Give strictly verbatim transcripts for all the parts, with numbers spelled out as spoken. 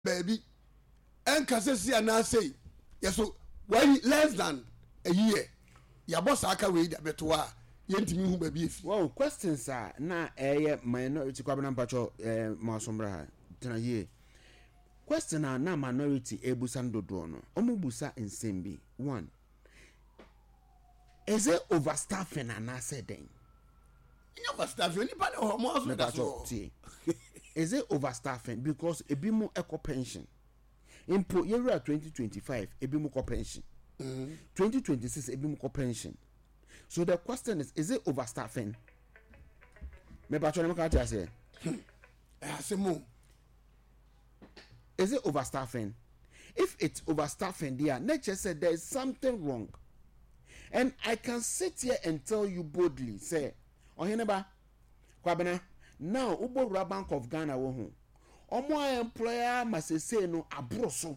baby and kasesi ana say yeso when less than a year ya boss aka we da beto a yentimi hu baby efi. Wow, questions are na eh minority kwabena mpacho eh masombra ha tena ye. Question na na minority ebusa ndodo no. Omubusa nsembi. One. Is it overstaffing and I said then? Overstaffing anybody or more that's all. Is it overstaffing because a bit more eco pension? In pro year twenty twenty-five, a bit more pension. Mm-hmm. twenty twenty-six, a bit more pension. So the question is, is it overstaffing? Me patron me ka say. I say mo. Is it overstaffing? If it's overstaffing there, nature said there is something wrong. And I can sit here and tell you boldly, say, Oheneba, Kwabena, now Ubo Bank of Ghana wo ho. Omo employer must say no abroso.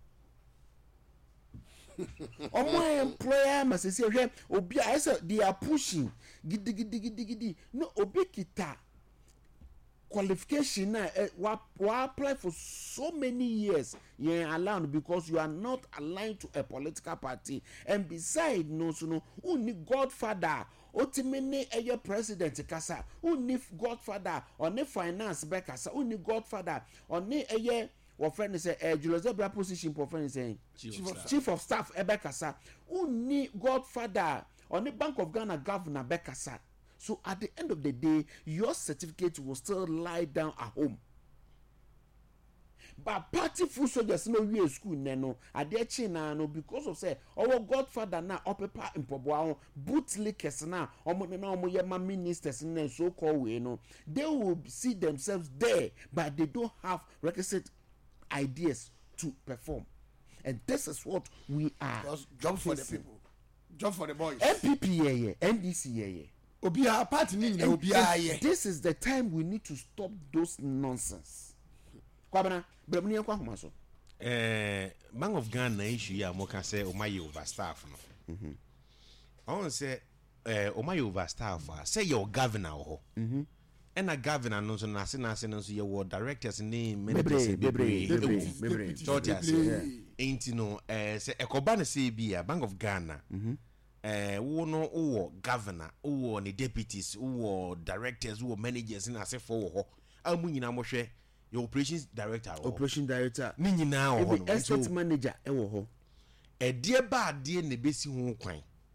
Omo employer must say hwe obi I say they are pushing gidi gidi gidi gidi. No obi kita qualification na uh, wa, wa apply for so many years you are allowed because you are not aligned to a political party, and beside no so no only godfather otimene eye president kasa only godfather only finance be kasa only godfather only eye what friend say eh Julius Zebra position for friend say chief of, chief of staff ebe kasa only godfather only Bank of Ghana governor be kasa. So at the end of the day, your certificate will still lie down at home. But party full soldiers no we school no at their china no because of say our godfather now up a in Poboa bootlickers now omo na omo yema ministers na so called we no they will see themselves there, but they don't have requisite ideas to perform. And this is what we are. Job for the people, job for the boys. N P P yeah, N D C yeah. Obia party ni na obia ye. This is the time we need to stop those nonsense. Kwabena, bremni yakwa homa so. Eh, Bank of Ghana issue ya mo kan say o my overstaff no. Mhm. On say eh o my overstaff say your governor ho. Mhm. And a governor no so na se na se no so your directors name bebre bebre bebre. So just ain't no eh say ekoba na say bia Bank of Ghana. Mhm. Eh, wo no wo governor, wo ni deputies, wo directors, wo managers in ase for ho. Amu nyina mo hwe your operations director ho. Operation director. Ni nyina ho no. Estate manager e wo ho. E die ba de na besi ho kwan.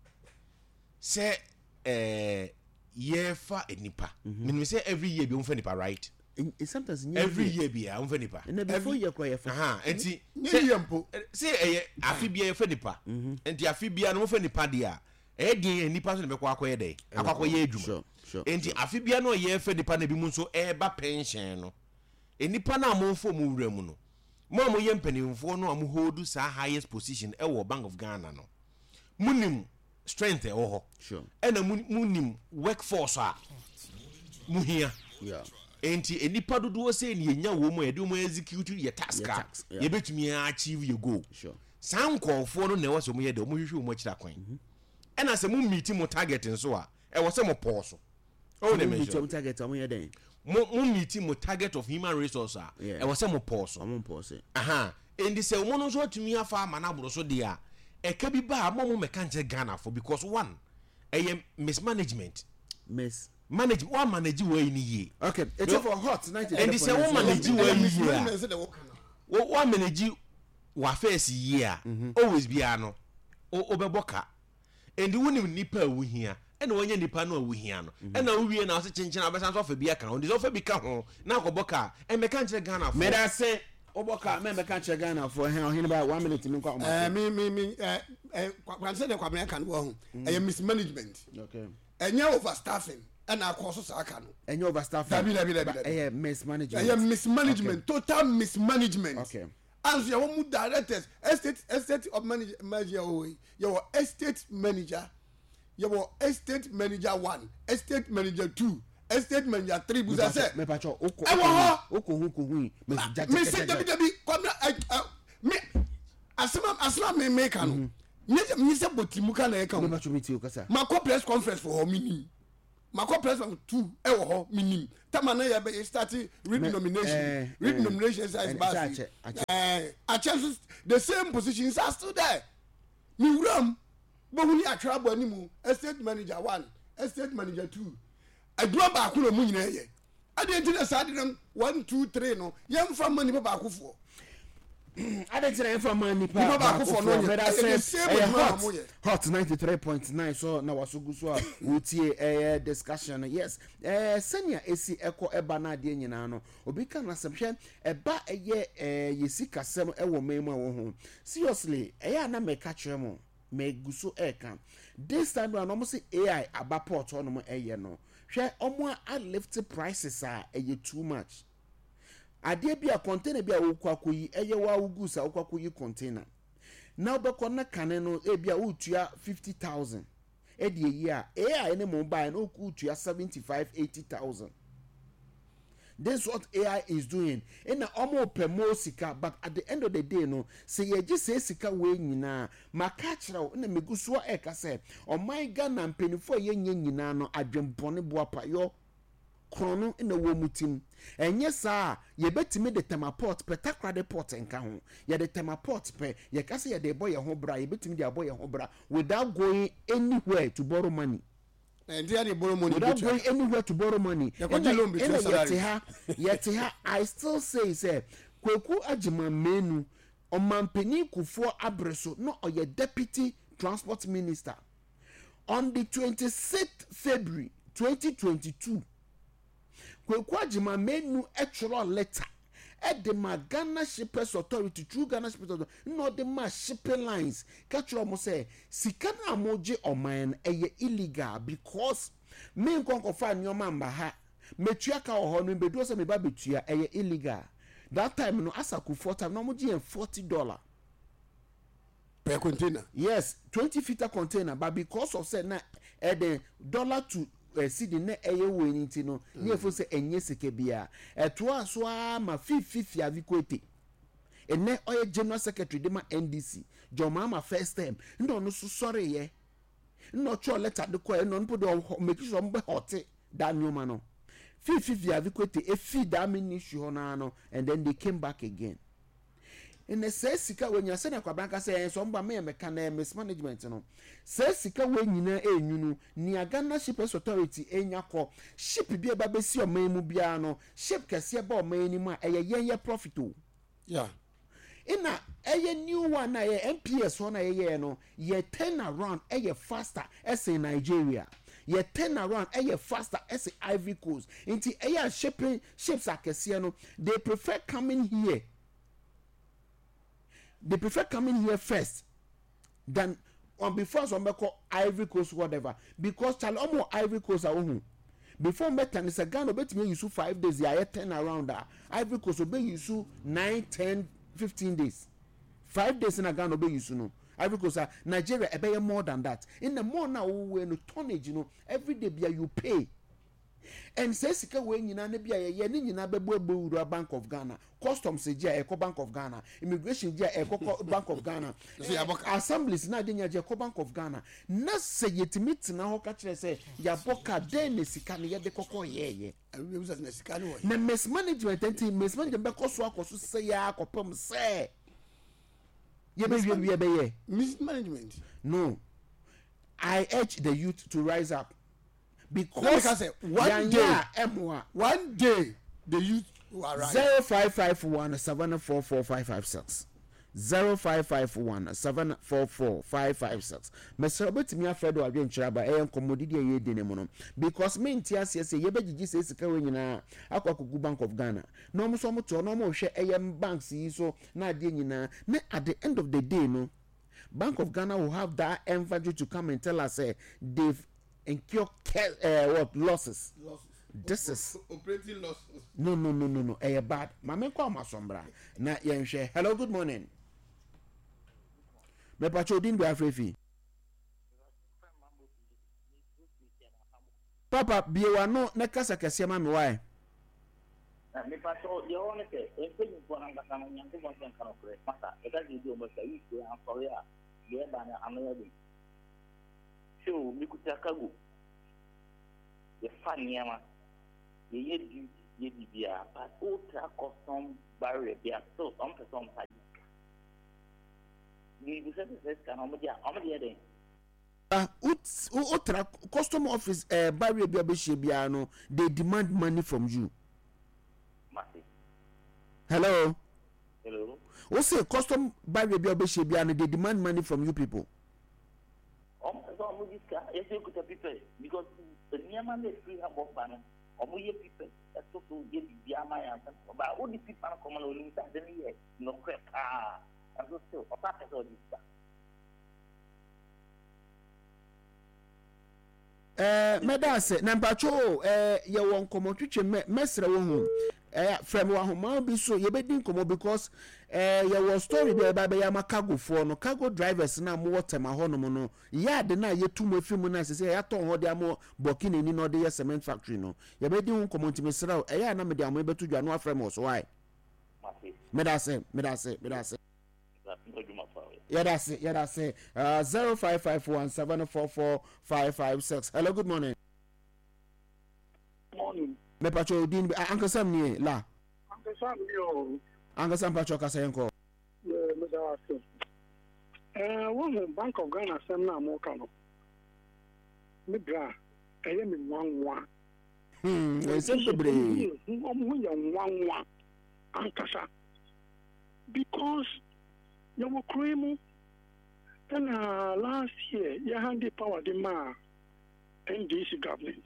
Se eh yefa enipa. Meaning say every year be unfa nipa, right? In, in sometimes every year be unfa nipa. And before you cry for. Aha, enti say yempo. Say eh afi bia yefa nipa. Enti afi bia no fa nipa dia. Eh die nipa so ne be kwa akoye dey. Akwakoye adwuma. Sure, sure. Enti afi bia no yefa nipa na bi mu so e ba pension no. Enipa na amomfo mu wura mu no. Mo amu ye mpanimfo no amu hold sa highest position e wo Bank of Ghana no. Munim strength e wo ho. Sure. E na munim workforce a muhia. Yeah. Enti enipa dodo say ni enya wo mu e de mu execute your task a ye betumi achieve your goal. Sure. San konfo no na wo so mu ye de mu hwehwe mu akira kwan. E na se mu meet mu target nso a e wo se mu pause. Oh, the meet mu target amu ye den. Mu meet mu target of human resource a e wo se mu pause. Amu pause. Aha. Endi se wo no so atumi afa ama na bro so de a e ka bi ba mo mo meka nche Ghana for because one e mismanagement. Miss manage one manage way ni ye. Okay, it's no, for hot ninety. And this one manage way ni ye. One manage wa face year. Always be ano. O obeboka. And the one nipa wu hia. And when you nipa no wu hia no. And na wi na so chenchen abesan so fa bia kan. On this so fa bi ka ho. Na koboka. And me kan che Ghana for. Me da say oboka me me kan che Ghana for hen hin about one minute me kwa. Eh me me me eh eh kwan say de kwa me kan wo ho. Eh mismanagement. Okay. Enya overstaffing. And I call so no. And you overstaff. Dabi dabi dabi. Eh mismanagement. Eh mismanagement, okay. Total mismanagement. Okay. As your own directors, estate estate of manager manager your estate manager, your estate manager one, estate manager two, estate manager three. Buza say. Me pacho oko oko oko hu. Me say dabi dabi. Come me asema asema me make no. Me me say botimuka na e kan. Me pacho meet you kasa. Ma press conference for homini. Mako president two e wo ho minim tama na ya be start read nomination read nomination exercise basi eh a chance the same positions are still there mi wuram bo huni atwa bo animu estate manager one estate manager two aduro ba ko no mu nyina ye ade ntine sa de nam one two three no yem fa mani ba ko fo ade tire fa mani pa ba ko fo no the same hot, hot ninety-three point nine so na wasugu so a wotie eh discussion yes eh senior esi eko eba na ade nyina no obi ka na semhwe eba eye eh yesika sem ewo memu a wo ho seriously eh na me ka kire mo me guso eka this time we no say A I abaport on mo eye no hwe omo a lift prices are eye too much ade bia container bia wo kwakoyi eye wa ugusa wo kwakoyi container na obekọ na kane no e bia wo tua fifty thousand e de yi a A I ne mo buy no ku tua seventy-five eighty thousand. This is what A I is doing. In the almost per more sika, but at the end of the day, no, say you just say sika way nina. Ma catch now, in the meguswa eka say, oh my God, I'm penny for ye nina no, I jump bonny boapa yo. Chrono in the womu team. And yes, sir, ye bet me the temaport, per takra de pot and cajon. Ye the temaport per, ye casi ya de boy a hobra, ye bet me the boy a hobra, without going anywhere to borrow money. And they borrow money without going anywhere to borrow money. Yet, I still say, say, Kweku Ajima Menu, or Mampeni Kufo Abreso, no, or your deputy transport minister. On the twenty-sixth of February twenty twenty-two, Kweku Ajima Menu actual letter at the Ghana Shippers Authority, True Ghana Shippers Authority, no the ma shipping lines. Catch almost say, Sikana Moji or mine a illegal because me conquer find your mamba ha. Metuaka or honey, but was a babitua a illegal. That time no asaku for time no moji and forty dollar per container. Yes, twenty feet container, but because of said na at the dollar to Uh, see the net aye winning no near for say enye seke bia eto aso ma fifty avikwete ene oye general secretary de ma N D C John Mama first time no no so sorry ye no cho letter de ko no no de make sure mbe hot that new man no fifty avikwete e feed that ministry ho na no and then they came back again in the say sika when you say na kwabanka say so mba me meka na mismanagement no say sika we nyina enyunu ni Ghana Shippers Authority enyakọ ship bi eba besi o man mu bia no ship kese ba o man ni mu a eye yen profit o yeah ina eye new one na ye M P S one na ye no ye turn around eye faster as in Nigeria ye turn around eye faster as Ivory Coast into eye shipping ships akese no they prefer coming here. They prefer coming here first than on before some call Ivory Coast whatever because chal omo Ivory Coast are home before metan is a Ghana bet me use five days ya ten around that Ivory Coast obey use nine ten fifteen days five days in a Ghana obey use no Ivory Coast Nigeria e be more than that in the more now we no tonnage you know every day bia you pay and say sika we nyina na bia ye ne nyina bebo ewura Bank of Ghana customs je eko Bank of Ghana immigration je eko Bank of Ghana assemblies na de nya je eko Bank of Ghana na se yetimit na ho ka kire say ya boka den ne sika ne ye de kokko ye ye na mismanagement enti mismanagement be koso akoso say ya akopam say ye be ye be ye mismanagement no I urge the youth to rise up. Because I say, one day, one day, the youth will arrive. Zero five five one seven four four five five six. Zero five five one seven four four five five six. Mister Robert me afraid of again chaba. I am commodity ye denemono because me ntia say say ye begigi say sika we nyina akwa kugu Bank of Ghana. No mo so mo to no mo hwe am banks yi so na ade nyina. Na at the end of the day no Bank of Ghana will have that emphasis to come and tell us say uh, they've incur uh, what losses. Losses. This is operating losses. No, no, no, no, no. Eh, bad. Mama kwa masombra. Na yenche. Hello, good morning. Me pacho din be afrefi. Papa, biwa no na kasa kase ma me why? Me pacho ye won ke e pe ni kwa nga kana nyanko mo sen kana kure. Mata e ka di do mo sai ku an sorry a ye ba na amaya bi. So mi ku ta kago. the funny ama ye ye di ye di bia but ultra custom barrier bia so some person have the the services can omo dia omo dia den ah ultra custom office eh barrier bia be she bia no they demand money from you. Masi. Hello. Hello. O say custom barrier bia be she bia no they demand money from you people. Um, so omo dis ka yes you could people because the niama le free have of ban omo ye people so so ye bia ma ya but all the people come on only that then here no crap ah and so still o pass all this. Eh meda se na mpacho eh ye won komo twetwe mesre wo hu eh from wa homa bi so ye bedi komo because eh ye wo story bi ba ba ya makago fo no cargo drivers na mo water ma ho no no yard na ye tumo fimu na se ya ton ho de amo bokini ni no de ye cement factory no ye bedi hu komo ntime sra eh ya na me de amo betu dwa no afre mo so why meda se meda se meda se yeah, that's it. Yeah, that's it. Uh, zero five five one seven four four five five six. Hello, good morning. Morning. Me pacho din Uncle Sam ni la. Uncle Sam yo. Uncle Sam pacho kasa yenko. Yeah, me da aso. Eh, one Bank of Ghana sem na mo kano. Me bra, eye me nwanwa. Hmm, e sempre bre. Mo mo ya nwanwa. Ankasa. Because you were cream, and uh, last year you had the power the ma N D C government.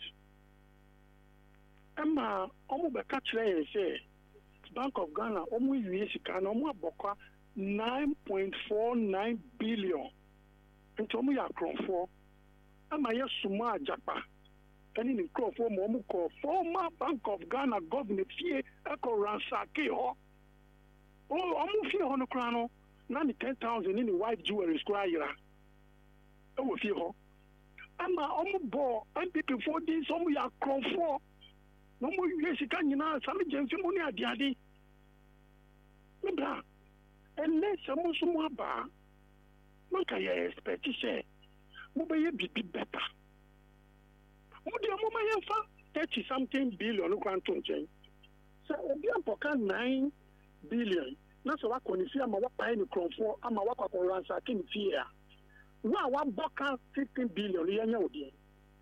Emma, almost a catch and say Bank of Ghana almost years can almost boka nine point four nine billion. And to me, I crown for. Emma, yes, Suma Japa. And in crow for Momuko, former Bank of Ghana government here, Echo Ransaki. Oh, I'm here on the crown. Nani ten thousand in the white jewelry square. I will feel her. I'm a ball. I'm people for this. Some we are crown for. No more yes, you can, you know, some James money at the addy. Mebra. Unless some more bar. Look, I expect to say, Mobile be better. Would you move my thirty something billion quantum change? So, we are nine billion. That's what I see. I'm a pay in the I'm a walk on ransacking fear. Wow, one buck fifteen billion. Yanyo dear.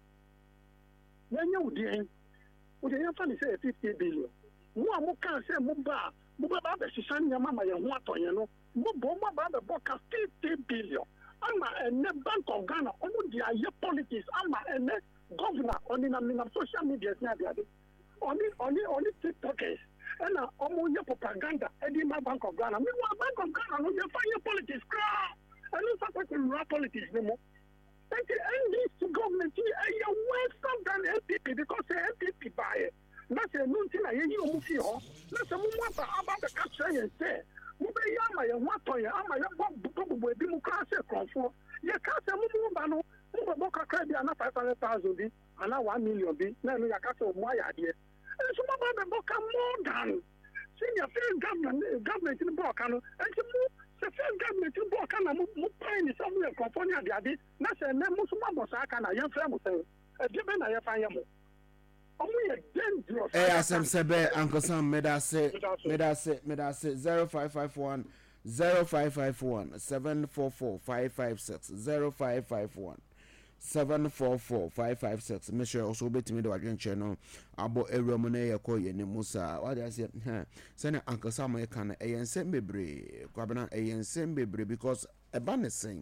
Yanyo dear. Would you ever say fifty billion? One more can say Muba, Muba, the Sissan Yamama, and what on you know, Muboma, the buck fifty billion. I'm a net Bank of Ghana, only the politics. I'm a net governor on the social media. Only, only, only TikTokers. And now, almost your propaganda, and my Bank of Ghana. Meanwhile, Bank of Ghana, no, you find your politics. And you start to rap politics no more. And the N D C government, you are worse than N P P because the N P P buy it. That's a new thing I hear you move here. That's a moment about the country and say, Mube Yama, and what for you? I'm a young boy, democracy control. You can't say Mubano, Mubaboka credit, and five hundred thousand, and now one million. Now you can't say my idea. And some of them book more than senior federal government government in the book and the federal government in the book and move paying somewhere California the idea. That's a name most of us can I am famous. A given I find you. Only a dangerous. Eh, as I'm saying, Uncle Sam, made us say, made us say, made us say zero five five one zero five five one seven four four five five six zero five five one. seven four four five five six. Make sure also bet me the Adrian channel about a Romane Yakoya Nemusa. What I said, huh? Send Uncle Sam can a and send me brave, Quabana a and send me brave because a banner sing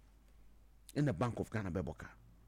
in the Bank of Ghana Beboka.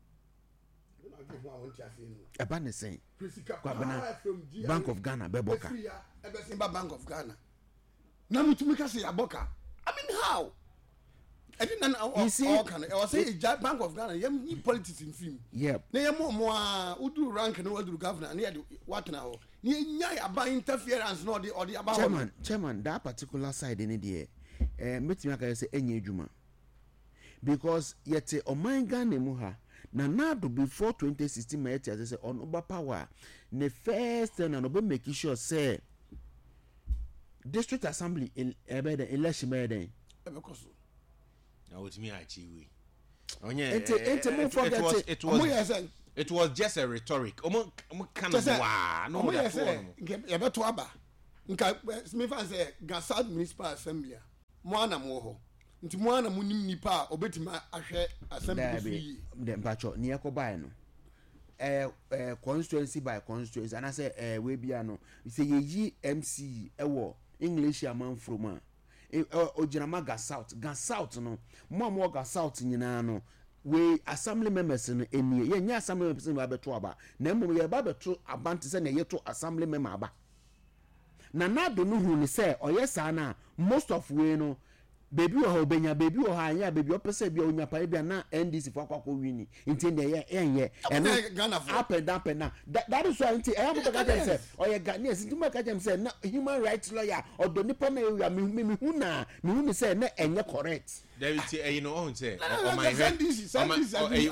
A banner sing Quabana Bank of Ghana Beboka. Bank of Ghana. Namu to make us say Aboka. I mean, how? I didn't know. You see, I was saying Bank of Ghana. You politics in film. Yep. Now you more more. Who do rank and who do governor? And you what now? You you about interference, no the or the about. Chairman, chairman, that particular side in the eh, me timi aka say enye adwuma because yet o man Ghana mu ha na nado before twenty sixteen ma yet say on over power ne first na no be make sure say district assembly in ebe the election be den. Now with me, I chew. It it it forget it. It was yes, it was just a rhetoric omo omo kind of wa no that say you beto aba nka me fan say Gasad Municipal Assembly mo ana mo ho nti mo ana mo nim nipa obetima ahwe assembly free dem pacho ne yakobai no eh eh constituency by constituency and I say eh we bia no say yeyi M C e wo English amman from a ojinama Gas South Gas South no mo mo Gas South nyina no we assembly members no eni ye nya assembly members no abeto aba na mmom ye ba beto abante se na ye to assembly member aba na nado no hu ni say oyesa na most of we no baby o ha obenya baby o ha anya baby o pese bia onya pa bia na N D C for akwa wini nti na ye enye and up and up and down that, that is why nti I am to get say o ye Ghanaians nti ma ka dem say na human rights lawyer o do nipa na area me me hu na me hu ni say na enye correct David say you know on say on my head this is one thing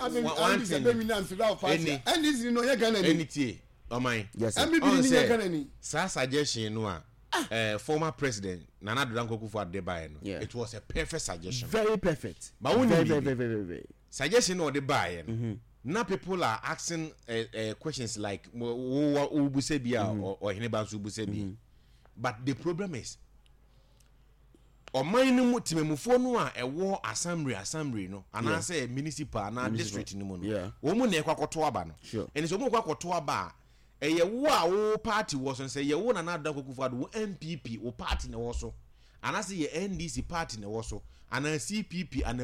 and this you know ye Ghana any tie on my yes and me be ni Ghana ni sa suggestion no a Uh, former president Nana Addo Dankwa Akufo-Addo no yeah. it was a perfect suggestion very perfect but very, very very very very suggestion or the buy mm-hmm. now people are asking uh, uh, questions like ubusebia or or hineba ubusebia but the problem is o man no timemufo no a ewo assembly assembly no and I say municipal na district no no wo mu na ekwakoto aba no and so mu kwakoto aba eye wo a wo party wo so say ye wo na na Addo Dankwa Akufo-Addo wo N P P wo party na wo so and I say ye N D C party na wo so and C P P and